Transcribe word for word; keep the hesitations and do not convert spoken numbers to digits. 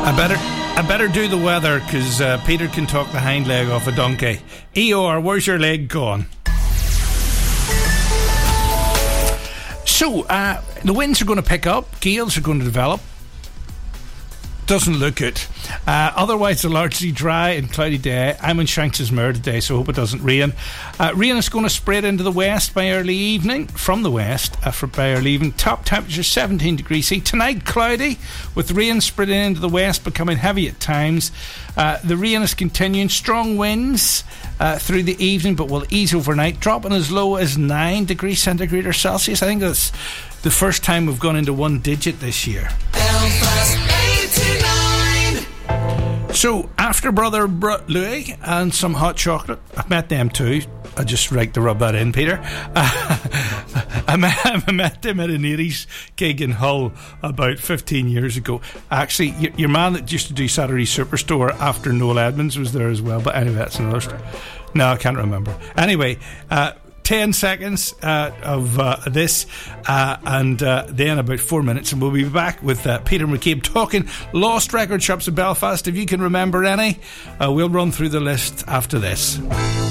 I better I better do the weather, because uh, Peter can talk the hind leg off a donkey. Eeyore, where's your leg gone? So, uh, the winds are going to pick up, gales are going to develop. Doesn't look good. Uh, otherwise, a largely dry and cloudy day. I'm in Shanks's-Muir today, so I hope it doesn't rain. Uh, rain is going to spread into the west by early evening, from the west uh, for by early evening. Top temperature seventeen degrees C. Tonight, cloudy, with rain spreading into the west, becoming heavy at times. Uh, the rain is continuing. Strong winds uh, through the evening, but will ease overnight, dropping as low as nine degrees centigrade or Celsius. I think that's the first time we've gone into one digit this year. Belfast eighty-nine. So, after Brother Br- Louis and some hot chocolate, I've met them too. I just like to rub that in, Peter. Uh, I, met, I met them at an eighties gig in Hull about fifteen years ago. Actually, your, your man that used to do Saturday Superstore after Noel Edmonds was there as well. But anyway, that's another story. No, I can't remember. Anyway, uh, ten seconds uh, of uh, this uh, and uh, then about four minutes, and we'll be back with uh, Peter McCabe talking lost record shops in Belfast. If you can remember any, uh, we'll run through the list after this.